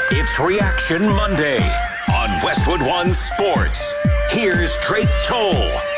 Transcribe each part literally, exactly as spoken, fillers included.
It's Reaction Monday on Westwood One Sports. Here's Drake Toll.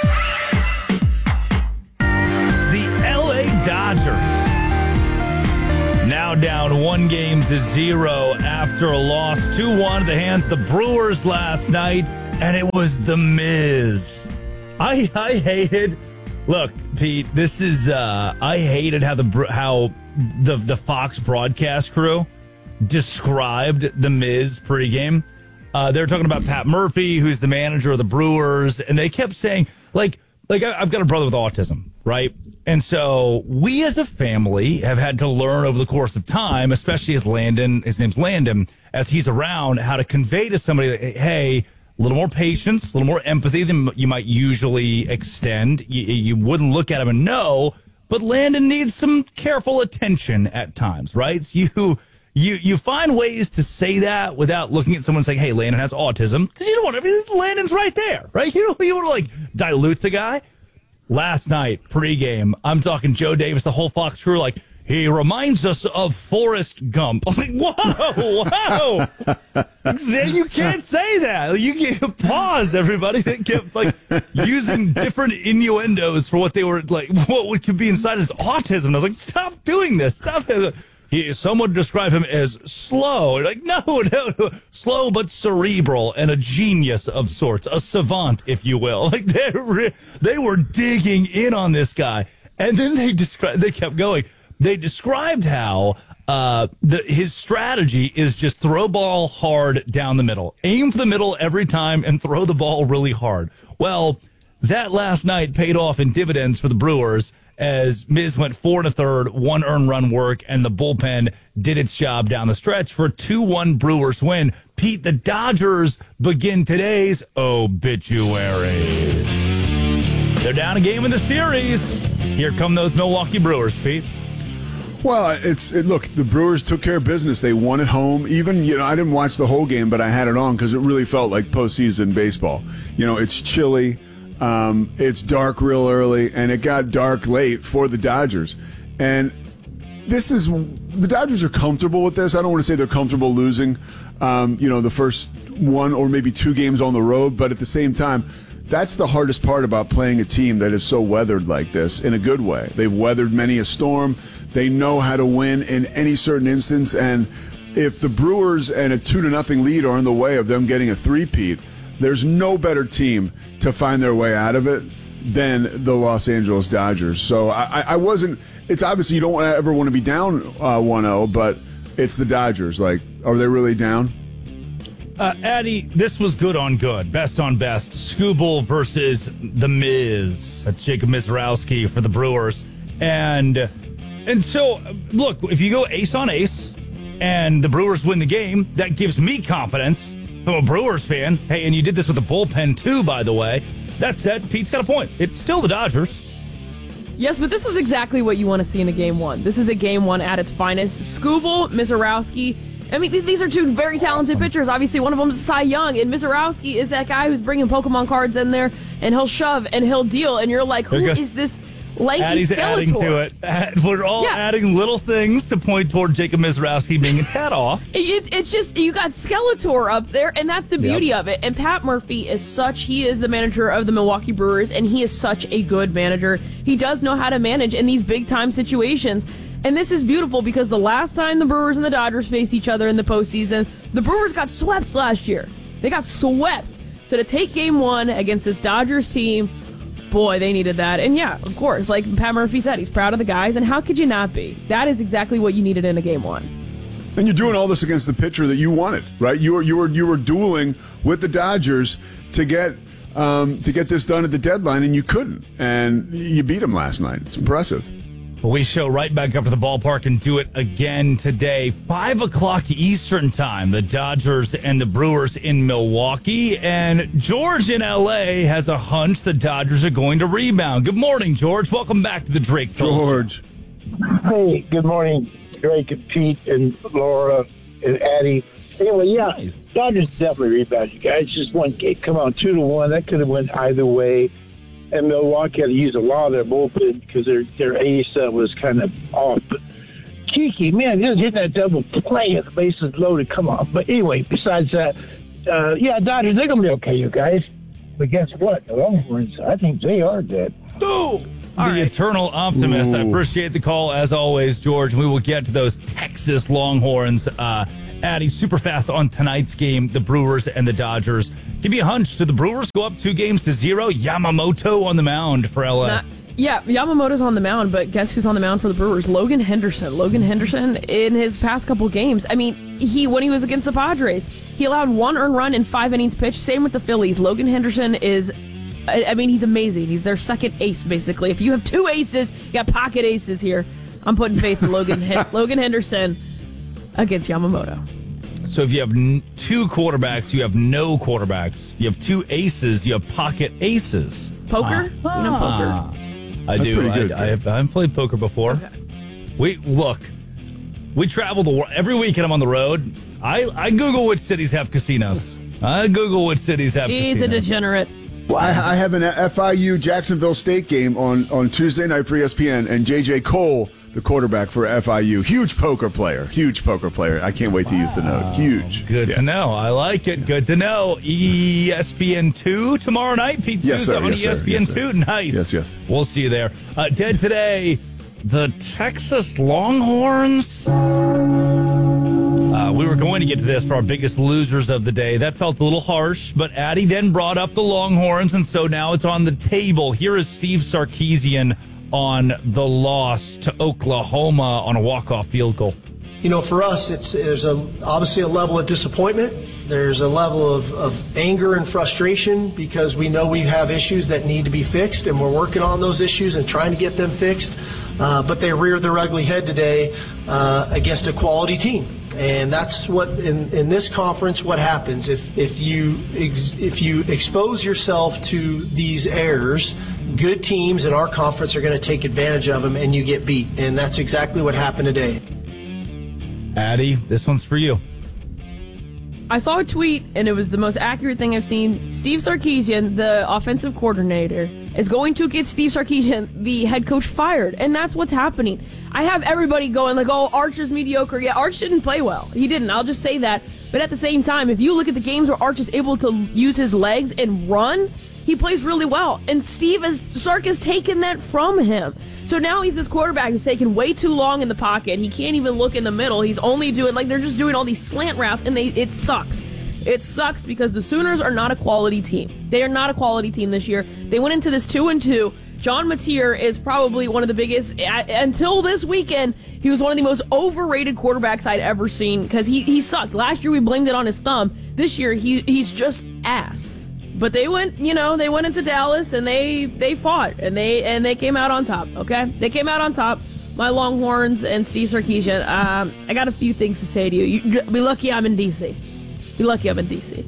The L A Dodgers now down one game to zero after a loss two one at the hands of the Brewers last night, and it was The Miz. I I hated. Look, Pete, this is uh, I hated how the how the the Fox broadcast crew described The Miz pregame. Uh, they were talking about Pat Murphy, who's the manager of the Brewers, and they kept saying, like, like I've got a brother with autism, right? And so we as a family have had to learn over the course of time, especially as Landon, his name's Landon, as he's around, how to convey to somebody, that, hey, a little more patience, a little more empathy than you might usually extend. You, you wouldn't look at him and know, but Landon needs some careful attention at times, right? So you... You you find ways to say that without looking at someone saying, hey, Landon has autism, because you don't want to, Landon's right there, right? You don't, you want to, like, dilute the guy. Last night, pregame, I'm talking Joe Davis, the whole Fox crew, like, he reminds us of Forrest Gump. I'm like, whoa, whoa. You can't say that. You can't pause, everybody. They kept, like, using different innuendos for what they were, like, what could be inside his autism. And I was like, stop doing this. Stop it. He, someone described him as slow. Like, no, no, no, slow but cerebral and a genius of sorts, a savant, if you will. Like, they re- they were digging in on this guy, and then they described. They kept going. They described how uh, the, his strategy is just throw ball hard down the middle, aim for the middle every time, and throw the ball really hard. Well, that last night paid off in dividends for the Brewers, as Miz went four and a third, one earned run work, and the bullpen did its job down the stretch for a two one Brewers win. Pete, the Dodgers begin today's obituaries. They're down a game in the series. Here come those Milwaukee Brewers, Pete. Well, it's it, look, the Brewers took care of business. They won at home. Even, you know, I didn't watch the whole game, but I had it on because it really felt like postseason baseball. You know, it's chilly. Um, it's dark real early, and it got dark late for the Dodgers. And this is the Dodgers are comfortable with this. I don't want to say they're comfortable losing, um, you know, the first one or maybe two games on the road, but at the same time, that's the hardest part about playing a team that is so weathered like this in a good way. They've weathered many a storm. They know how to win in any certain instance, and if the Brewers and a two to nothing lead are in the way of them getting a three-peat, there's no better team to find their way out of it than the Los Angeles Dodgers. So I, I wasn't – it's obviously you don't ever want to be down uh, one oh, but it's the Dodgers. Like, are they really down? Uh, Addy, this was good on good, best on best. Skubal versus The Miz. That's Jacob Mizorowski for the Brewers. And, and so, look, if you go ace on ace and the Brewers win the game, that gives me confidence. I'm a Brewers fan. Hey, and you did this with the bullpen, too, by the way. That said, Pete's got a point. It's still the Dodgers. Yes, but this is exactly what you want to see in a game one. This is a game one at its finest. Skubal, Mizorowski. I mean, these are two very talented awesome. pitchers. Obviously, one of them is Cy Young, and Mizorowski is that guy who's bringing Pokemon cards in there, and he'll shove and he'll deal, and you're like, who is this lanky Addie's Skeletor? Adding to it. We're all yeah. adding little things to point toward Jacob Mizorowski being a tad off. It's, it's just, you got Skeletor up there, and that's the beauty yep. of it. And Pat Murphy is such, he is the manager of the Milwaukee Brewers, and he is such a good manager. He does know how to manage in these big-time situations. And this is beautiful because the last time the Brewers and the Dodgers faced each other in the postseason, the Brewers got swept last year. They got swept. So to take game one against this Dodgers team, boy, they needed that. And yeah, of course, like Pat Murphy said, he's proud of the guys. And how could you not be? That is exactly what you needed in a game one. And you're doing all this against the pitcher that you wanted, right? You were you were you were dueling with the Dodgers to get um, to get this done at the deadline, and you couldn't. And you beat them last night. It's impressive. We show right back up to the ballpark and do it again today. Five o'clock Eastern time, the Dodgers and the Brewers in Milwaukee. And George in L A has a hunch the Dodgers are going to rebound. Good morning, George. Welcome back to the Drake Toll. George. Hey, good morning, Drake and Pete and Laura and Addie. Anyway, yeah, nice. Dodgers definitely rebound. You guys just won, come on, two to one. That could have went either way. And Milwaukee had to use a lot of their bullpen because their their ace uh, was kind of off. But cheeky. Man, just hit that double play and the bases loaded. Come on. But anyway, besides that, uh, yeah, Dodgers, they're going to be okay, you guys. But guess what? The Longhorns, I think they are dead. Ooh. The right. Eternal optimist. Ooh. I appreciate the call, as always, George. We will get to those Texas Longhorns. Uh, Addie, super fast on tonight's game, the Brewers and the Dodgers. Give you a hunch. Do the Brewers go up two games to zero? Yamamoto on the mound for L A. Not, yeah, Yamamoto's on the mound, but guess who's on the mound for the Brewers? Logan Henderson. Logan Henderson, in his past couple games, I mean, he when he was against the Padres, he allowed one earned run in five innings pitched. Same with the Phillies. Logan Henderson is... I mean, he's amazing. He's their second ace, basically. If you have two aces, you got pocket aces here. I'm putting faith in Logan Logan Henderson against Yamamoto. So if you have n- two quarterbacks, you have no quarterbacks. You have two aces, you have pocket aces. Poker? Ah. You know poker? I That's do. pretty good, I, I, have, I haven't played poker before. Okay. We look. We travel the world every weekend. I'm on the road. I, I Google which cities have casinos. I Google which cities have He's casinos. a degenerate. Well, I, I have an F I U Jacksonville State game on, on Tuesday night for E S P N, and J J Cole, the quarterback for F I U, huge poker player, huge poker player. I can't wait to wow. use the note. Huge. Good yeah. to know. I like it. Good to know. E S P N two tomorrow night. Pete yes, Sousa sir. on yes, E S P N two. Yes, nice. Yes, yes. We'll see you there. Uh, dead today, the Texas Longhorns. Uh, we were going to get to this for our biggest losers of the day. That felt a little harsh, but Addie then brought up the Longhorns, and so now it's on the table. Here is Steve Sarkisian on the loss to Oklahoma on a walk-off field goal. You know, for us, it's there's a, obviously a level of disappointment. There's a level of, of anger and frustration because we know we have issues that need to be fixed, and we're working on those issues and trying to get them fixed. Uh, but they reared their ugly head today uh, against a quality team. And that's what, in, in this conference, what happens. If if you ex, if you expose yourself to these errors, good teams in our conference are going to take advantage of them, and you get beat. And that's exactly what happened today. Addie, this one's for you. I saw a tweet, and it was the most accurate thing I've seen. Steve Sarkisian, the offensive coordinator, is going to get Steve Sarkisian, the head coach, fired. And that's what's happening. I have everybody going like, oh, Arch is mediocre. Yeah, Arch didn't play well. He didn't. I'll just say that. But at the same time, if you look at the games where Arch is able to use his legs and run, he plays really well. And Steve has, Sark has taken that from him. So now he's this quarterback who's taking way too long in the pocket. He can't even look in the middle. He's only doing, like, they're just doing all these slant routes, and they it sucks. It sucks because the Sooners are not a quality team. They are not a quality team this year. They went into this two and two. John Mateer is probably one of the biggest, until this weekend, he was one of the most overrated quarterbacks I'd ever seen because he, he sucked. Last year we blamed it on his thumb. This year he he's just ass. But they went, you know, they went into Dallas and they, they fought and they and they came out on top. Okay, they came out on top. My Longhorns and Steve Sarkisian. Um, I got a few things to say to you. You be lucky I'm in D C. Be lucky I'm in D C.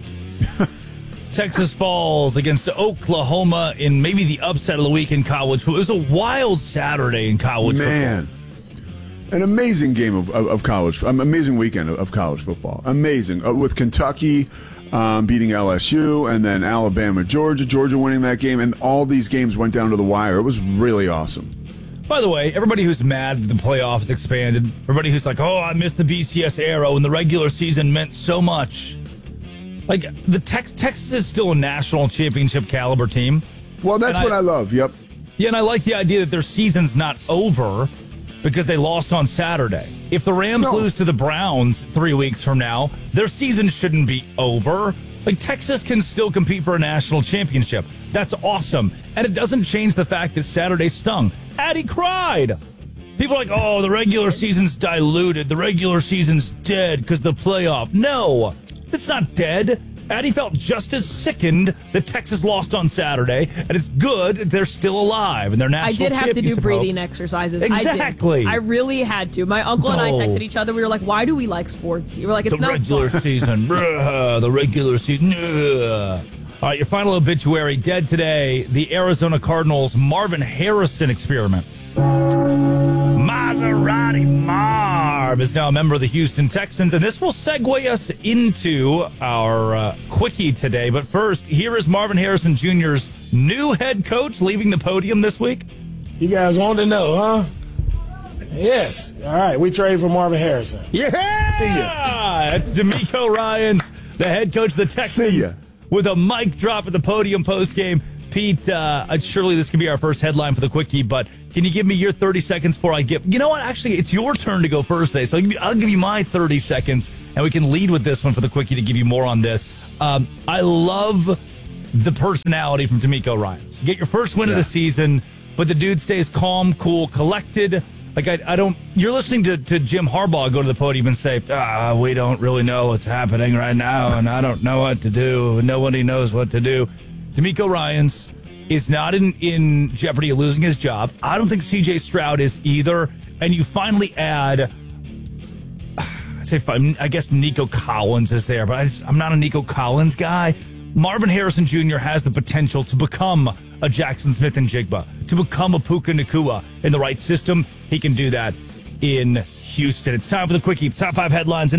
Texas falls against Oklahoma in maybe the upset of the week in college. It was a wild Saturday in college Man. football. An amazing game of, of, of college, an amazing weekend of, of college football. Amazing. Uh, with Kentucky um, beating L S U, and then Alabama, Georgia, Georgia winning that game, and all these games went down to the wire. It was really awesome. By the way, everybody who's mad that the playoffs expanded, everybody who's like, oh, I missed the B C S era when the regular season meant so much. Like, the Tex- Texas is still a national championship caliber team. Well, that's and what I, I love, yep. Yeah, and I like the idea that their season's not over because they lost on Saturday. If the Rams no. lose to the Browns three weeks from now, their season shouldn't be over. Like, Texas can still compete for a national championship. That's awesome. And it doesn't change the fact that Saturday stung. Addie cried. People are like, oh, the regular season's diluted. The regular season's dead because the playoff. No, it's not dead. Addie felt just as sickened that Texas lost on Saturday, and it's good that they're still alive and they're national I did have to do breathing hopes. exercises. Exactly. I, did. I really had to. My uncle and I texted each other. We were like, why do we like sports? You were like, it's the not regular fun. season. The regular season. All right, your final obituary. Dead today, the Arizona Cardinals' Marvin Harrison experiment. Maserati Marv is now a member of the Houston Texans, and this will segue us into our uh, quickie today. But first, here is Marvin Harrison Junior's new head coach leaving the podium this week. You guys want to know, huh? Yes. All right. We traded for Marvin Harrison. Yeah. See ya. It's D'Amico Ryans, the head coach of the Texans, See ya. with a mic drop at the podium postgame. Pete, uh, surely this could be our first headline for the Quickie, but can you give me your thirty seconds before I give? You know what? Actually, it's your turn to go first today, so I'll give you, I'll give you my thirty seconds, and we can lead with this one for the Quickie to give you more on this. Um, I love the personality from D'Amico Ryans. You get your first win Yeah. of the season, but the dude stays calm, cool, collected. Like, I, I don't, you're listening to, to Jim Harbaugh go to the podium and say, ah, we don't really know what's happening right now, and I don't know what to do. Nobody knows what to do. D'Amico Ryans is not in, in jeopardy of losing his job. I don't think C J Stroud is either. And you finally add, I say, I guess Nico Collins is there, but I just, I'm not a Nico Collins guy. Marvin Harrison Junior has the potential to become a Jackson Smith and Jigba, to become a Puka Nacua. In the right system, he can do that in Houston. It's time for the Quickie. Top five headlines in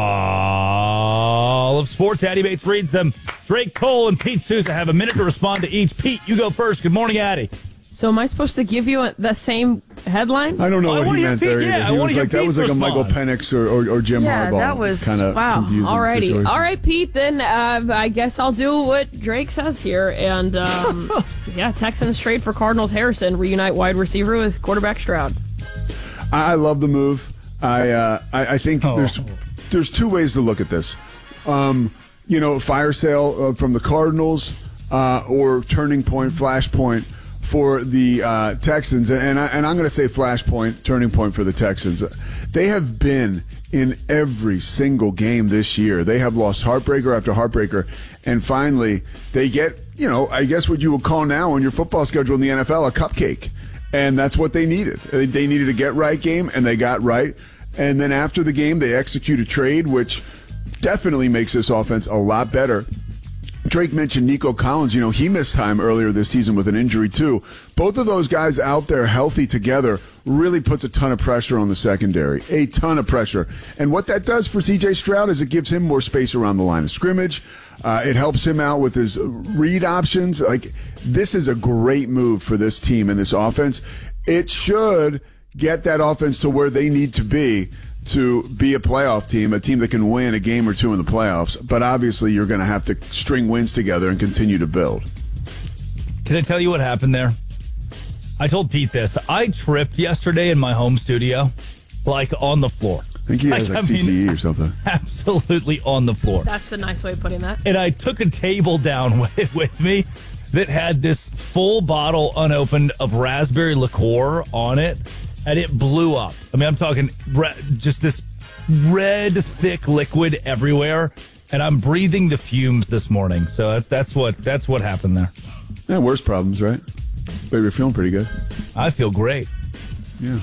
all of sports. Addy Bates reads them. Drake Cole and Pete Sousa have a minute to respond to each. Pete, you go first. Good morning, Addy. So am I supposed to give you the same headline? I don't know I what wanna he hear meant Pete- there yeah, either. I He wanna was hear like, that was Pete's like a Michael response. Penix or, or, or Jim Yeah, Harbaugh. that was kind of wow. confusing Alrighty, situation. all right, Pete. Then uh, I guess I'll do what Drake says here, and um, yeah, Texans trade for Cardinals Harrison, reunite wide receiver with quarterback Stroud. I I love the move. I uh, I, I think Oh. there's there's two ways to look at this. Um, you know, fire sale uh, from the Cardinals uh, or turning point, flashpoint for the uh, Texans, and I, and I'm going to say flashpoint, turning point for the Texans. They have been in every single game this year. They have lost heartbreaker after heartbreaker, and finally they get, you know, I guess what you would call now on your football schedule in the N F L a cupcake. And that's what they needed. They needed a get-right game, and they got right. And then after the game, they execute a trade, which definitely makes this offense a lot better. Drake mentioned Nico Collins. You know, he missed time earlier this season with an injury, too. Both of those guys out there healthy together really puts a ton of pressure on the secondary, a ton of pressure. And what that does for C J Stroud is it gives him more space around the line of scrimmage. Uh, it helps him out with his read options. Like, this is a great move for this team and this offense. It should get that offense to where they need to be to be a playoff team, a team that can win a game or two in the playoffs. But obviously, you're going to have to string wins together and continue to build. Can I tell you what happened there? I told Pete this. I tripped yesterday in my home studio, like on the floor. I think he has like, I C T E mean, or something. Absolutely on the floor. That's a nice way of putting that. And I took a table down with, with me that had this full bottle unopened of raspberry liqueur on it, and it blew up. I mean, I'm talking re- just this red, thick liquid everywhere, and I'm breathing the fumes this morning. So that, that's what that's what happened there. Yeah, worse problems, right? But you're feeling pretty good. I feel great. Yeah.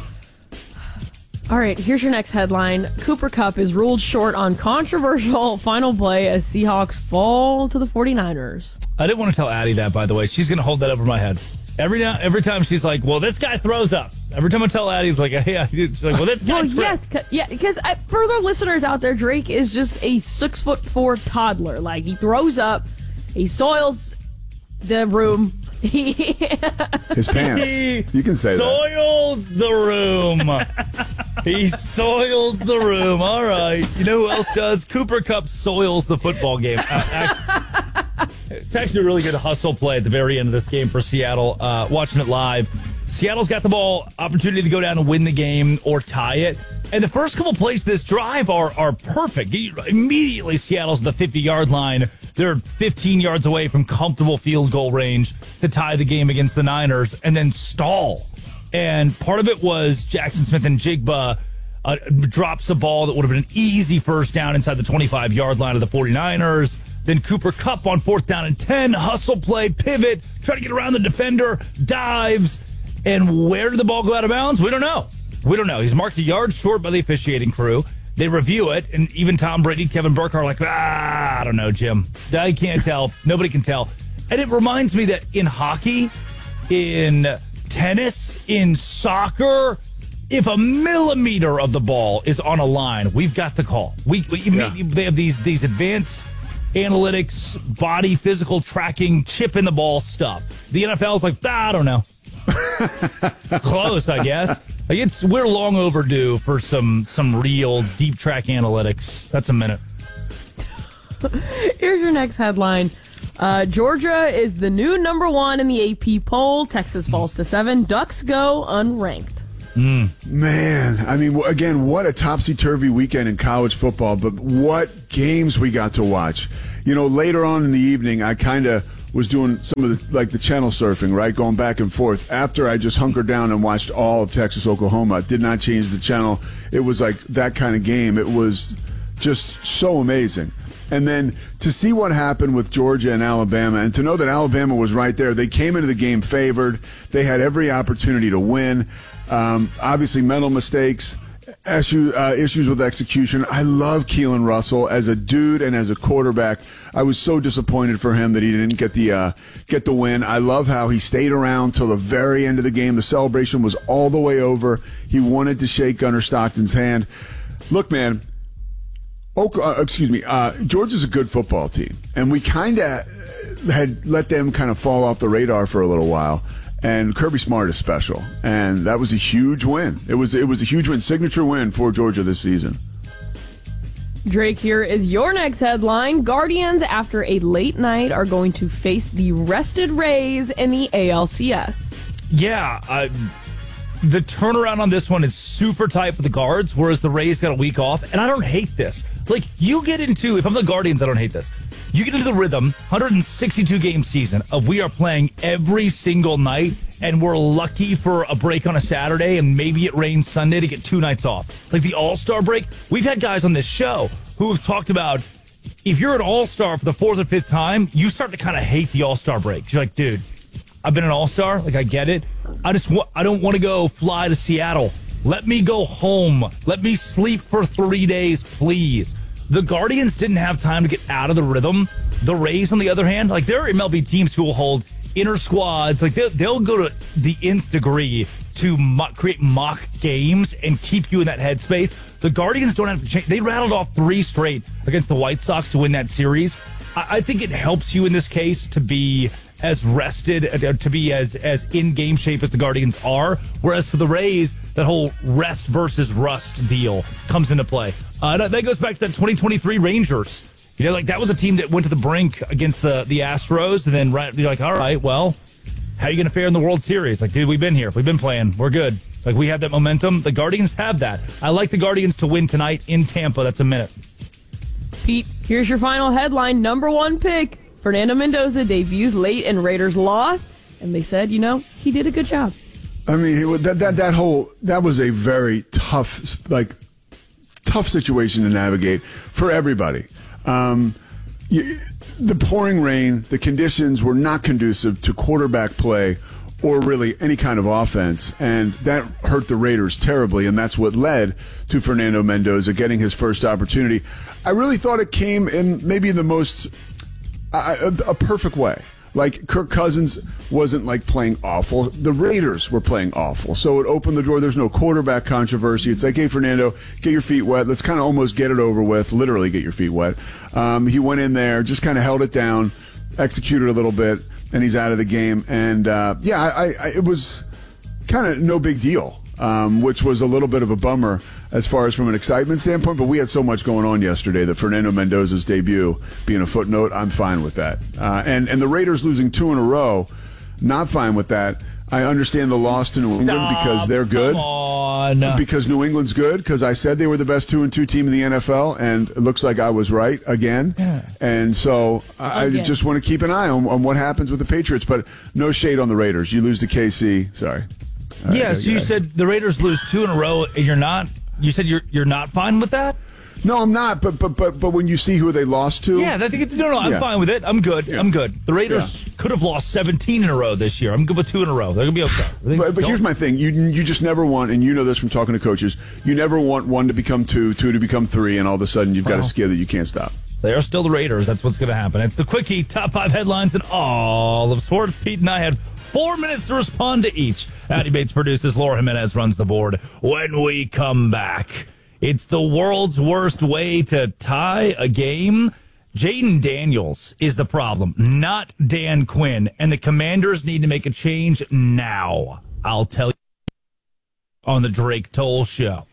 All right, here's your next headline. Cooper Kupp is ruled short on controversial final play as Seahawks fall to the 49ers. I didn't want to tell Addie that, by the way. She's going to hold that over my head. Every now, every time she's like, well, this guy throws up. Every time I tell Addie, it's like, yeah, she's like, well, this guy Well, tripped. yes, c- yeah, because I, for the listeners out there, Drake is just a six foot four toddler. Like, he throws up, he soils the room. His pants. You can say that. Soils the room. He soils the room. All right. You know who else does? Cooper Kupp soils the football game. Uh, it's actually a really good hustle play at the very end of this game for Seattle. Uh, watching it live. Seattle's got the ball, opportunity to go down and win the game or tie it. And the first couple plays this drive are are perfect. Immediately, Seattle's at the fifty-yard line. They're fifteen yards away from comfortable field goal range to tie the game against the Niners and then stall. And part of it was Jackson Smith and Jigba uh, drops a ball that would have been an easy first down inside the twenty-five-yard line of the 49ers. Then Cooper Kupp on fourth down and ten, hustle play, pivot, try to get around the defender, dives. And where did the ball go out of bounds? We don't know. We don't know. He's marked a yard short by the officiating crew. They review it, and even Tom Brady, Kevin Burkhardt are like, ah, I don't know, Jim. I can't tell. Nobody can tell. And it reminds me that in hockey, in tennis, in soccer, if a millimeter of the ball is on a line, we've got the call. We, we Yeah. They have these these advanced analytics, body, physical tracking, chip in the ball stuff. The N F L is like, ah, I don't know. Close, I guess. Like it's we're long overdue for some some real deep track analytics. That's a minute. Here's your next headline. Uh, Georgia is the new number one in the A P poll. Texas falls to seven. Ducks go unranked. Mm. Man, I mean, again, what a topsy-turvy weekend in college football, but what games we got to watch. You know, later on in the evening, I kind of was doing some of the, like the channel surfing, right, going back and forth. After I just hunkered down and watched all of Texas, Oklahoma, did not change the channel. It was like that kind of game. It was just so amazing. And then to see what happened with Georgia and Alabama, and to know that Alabama was right there. They came into the game favored. They had every opportunity to win. Um, obviously, mental mistakes, issue, uh, issues with execution. I love Keelan Russell as a dude and as a quarterback. I was so disappointed for him that he didn't get the uh, get the win. I love how he stayed around till the very end of the game. The celebration was all the way over. He wanted to shake Gunnar Stockton's hand. Look, man. Oak, uh, excuse me, uh, Georgia's a good football team, and we kind of had let them kind of fall off the radar for a little while. And Kirby Smart is special, and that was a huge win. It was it was a huge win, signature win for Georgia this season. Drake, here is your next headline. Guardians, after a late night, are going to face the rested Rays in the A L C S. Yeah, uh, the turnaround on this one is super tight for the Guards, whereas the Rays got a week off. And I don't hate this. Like, you get into, if I'm the Guardians, I don't hate this. You get into the rhythm, one hundred sixty-two game season of we are playing every single night, and we're lucky for a break on a Saturday, and maybe it rains Sunday to get two nights off. Like the All-Star break, we've had guys on this show who have talked about if you're an All-Star for the fourth or fifth time, you start to kind of hate the All-Star break. You're like, dude, I've been an All-Star. Like, I get it. I just wa- I don't want to go fly to Seattle. Let me go home. Let me sleep for three days, please. The Guardians didn't have time to get out of the rhythm. The Rays, on the other hand, like there are M L B teams who will hold inner squads. Like they'll, they'll go to the nth degree to mo- create mock games and keep you in that headspace. The Guardians don't have to change. They rattled off three straight against the White Sox to win that series. I, I think it helps you in this case to be as rested, uh, to be as, as in-game shape as the Guardians are. Whereas for the Rays, that whole rest versus rust deal comes into play. Uh, that, that goes back to that twenty twenty-three Rangers. You know, like that was a team that went to the brink against the, the Astros, and then right, you're like, all right, well, how are you going to fare in the World Series? Like, dude, we've been here. We've been playing. We're good. Like, we have that momentum. The Guardians have that. I like the Guardians to win tonight in Tampa. That's a minute. Pete, here's your final headline. Number one pick, Fernando Mendoza debuts late and Raiders lost. And they said, you know, he did a good job. I mean, that that that whole that was a very tough, like, tough situation to navigate for everybody. Um, you, the pouring rain, the conditions were not conducive to quarterback play or really any kind of offense, and that hurt the Raiders terribly, and that's what led to Fernando Mendoza getting his first opportunity. I really thought it came in maybe the most uh, a, a perfect way. Like, Kirk Cousins wasn't, like, playing awful. The Raiders were playing awful. So it opened the door. There's no quarterback controversy. It's like, hey, Fernando, get your feet wet. Let's kind of almost get it over with, literally get your feet wet. Um, he went in there, just kind of held it down, executed a little bit, and he's out of the game. And, uh, yeah, I, I, it was kind of no big deal, um, which was a little bit of a bummer as far as from an excitement standpoint, but we had so much going on yesterday that Fernando Mendoza's debut being a footnote, I'm fine with that. Uh, and, and the Raiders losing two in a row, not fine with that. I understand the loss to New England Stop. because they're good. Come on. Because New England's good, because I said they were the best two and two team in the N F L, and it looks like I was right again. Yeah. And so I, I just want to keep an eye on, on what happens with the Patriots, but no shade on the Raiders. You lose to K C. Sorry. All yeah, right, so you said the Raiders lose two in a row, and you're not. You said you're you're not fine with that? No, I'm not. But but but but when you see who they lost to, yeah, I think it, no, no, I'm yeah. fine with it. I'm good. Yeah. I'm good. The Raiders yeah. could have lost seventeen in a row this year. I'm good with two in a row. They're gonna be okay. But, but here's my thing: you you just never want, and you know this from talking to coaches, you never want one to become two, two to become three, and all of a sudden you've got well, a skid that you can't stop. They are still the Raiders. That's what's going to happen. It's the Quickie top five headlines in all of sports. Pete and I had four minutes to respond to each. Addy Bates produces. Laura Jimenez runs the board. When we come back, it's the world's worst way to tie a game. Jaden Daniels is the problem, not Dan Quinn. And the Commanders need to make a change now. I'll tell you. on the Drake Toll Show.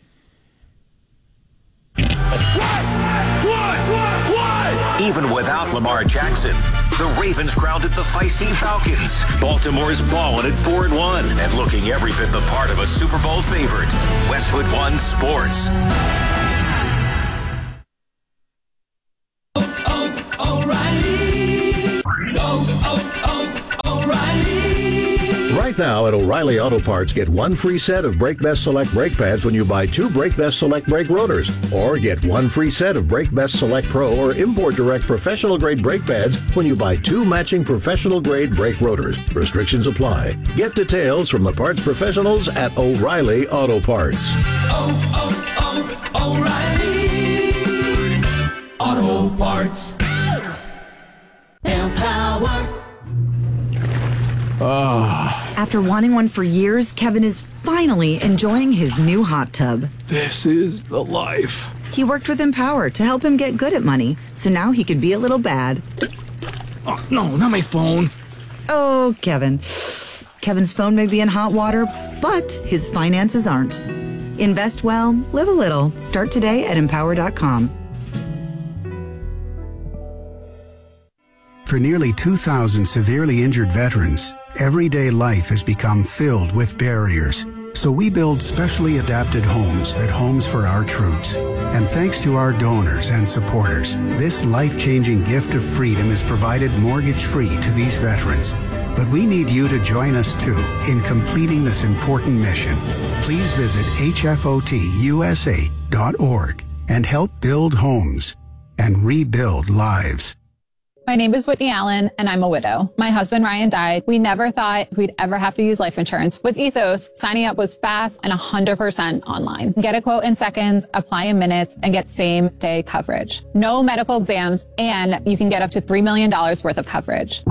Even without Lamar Jackson, the Ravens grounded the feisty Falcons. Baltimore's balling at four and one and looking every bit the part of a Super Bowl favorite. Westwood One Sports. Oh, oh, O'Reilly. Oh, oh, O'Reilly. Right now at O'Reilly Auto Parts, get one free set of Brake Best Select brake pads when you buy two Brake Best Select brake rotors. Or get one free set of Brake Best Select Pro or Import Direct professional grade brake pads when you buy two matching professional grade brake rotors. Restrictions apply. Get details from the parts professionals at O'Reilly Auto Parts. Oh, oh, oh, O'Reilly Auto Parts. Empower. Ah. After wanting one for years, Kevin is finally enjoying his new hot tub. This is the life. He worked with Empower to help him get good at money, so now he could be a little bad. Oh, no, not my phone. Oh, Kevin. Kevin's phone may be in hot water, but his finances aren't. Invest well, live a little. Start today at empower dot com. For nearly two thousand severely injured veterans, everyday life has become filled with barriers. So we build specially adapted homes at Homes for Our Troops. And thanks to our donors and supporters, this life-changing gift of freedom is provided mortgage-free to these veterans. But we need you to join us too in completing this important mission. Please visit H F O T U S A dot org and help build homes and rebuild lives. My name is Whitney Allen, and I'm a widow. My husband, Ryan, died. We never thought we'd ever have to use life insurance. With Ethos, signing up was fast and one hundred percent online. Get a quote in seconds, apply in minutes, and get same-day coverage. No medical exams, and you can get up to three million dollars worth of coverage.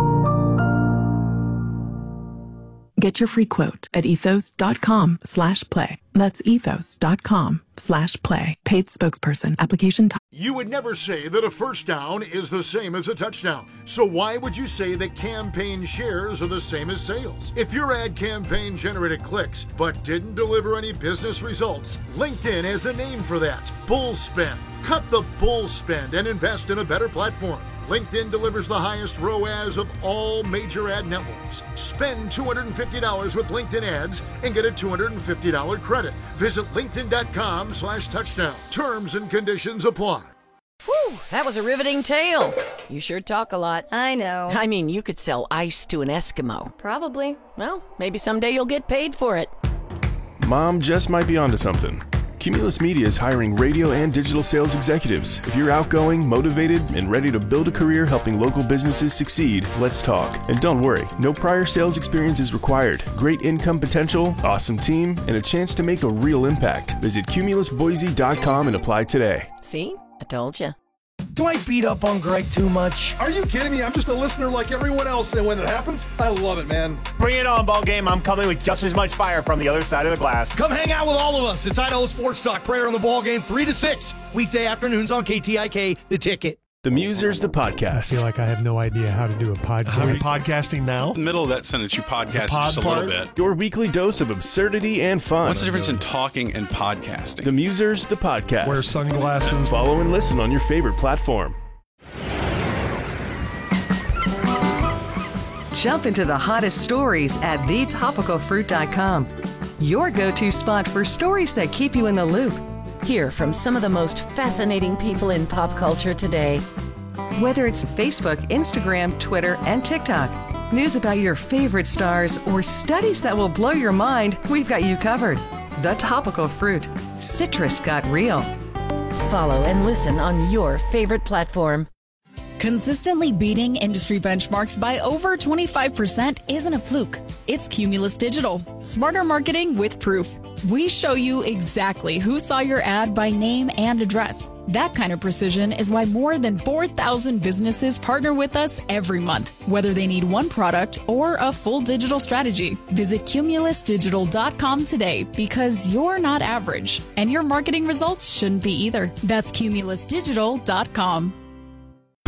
Get your free quote at ethos.com slash play. That's ethos.com slash play. Paid spokesperson. Application time. You would never say that a first down is the same as a touchdown. So why would you say that campaign shares are the same as sales? If your ad campaign generated clicks but didn't deliver any business results, LinkedIn has a name for that. Bull spend. Cut the bull spend and invest in a better platform. LinkedIn delivers the highest R O A S of all major ad networks. Spend two hundred fifty dollars with LinkedIn ads and get a two hundred fifty dollars credit. Visit linkedin.com slash touchdown. Terms and conditions apply. Whew, that was a riveting tale. You sure talk a lot. I know. I mean, you could sell ice to an Eskimo. Probably. Well, maybe someday you'll get paid for it. Mom just might be onto something. Cumulus Media is hiring radio and digital sales executives. If you're outgoing, motivated, and ready to build a career helping local businesses succeed, let's talk. And don't worry, no prior sales experience is required. Great income potential, awesome team, and a chance to make a real impact. Visit cumulus boise dot com and apply today. See? I told you. Do I beat up on Greg too much? Are you kidding me? I'm just a listener like everyone else, and when it happens, I love it, man. Bring it on, ball game. I'm coming with just as much fire from the other side of the glass. Come hang out with all of us. It's Idaho Sports Talk, Prayer on the Ball Game, three to six, weekday afternoons on K T I K, The Ticket. The Musers, the podcast. I feel like I have no idea how to do a podcast. Are you podcasting now? In the middle of that sentence, you podcast just a little bit. Your weekly dose of absurdity and fun. What's the difference in talking and podcasting? The Musers, the podcast. Wear sunglasses. Follow and listen on your favorite platform. Jump into the hottest stories at the topical fruit dot com. Your go-to spot for stories that keep you in the loop. Hear from some of the most fascinating people in pop culture today. Whether it's Facebook, Instagram, Twitter, and TikTok, news about your favorite stars, or studies that will blow your mind, we've got you covered. The Topical Fruit. Citrus got real. Follow and listen on your favorite platform. Consistently beating industry benchmarks by over twenty-five percent isn't a fluke. It's Cumulus Digital. Smarter marketing with proof. We show you exactly who saw your ad by name and address. That kind of precision is why more than four thousand businesses partner with us every month, whether they need one product or a full digital strategy. Visit cumulus digital dot com today because you're not average, and your marketing results shouldn't be either. That's cumulus digital dot com.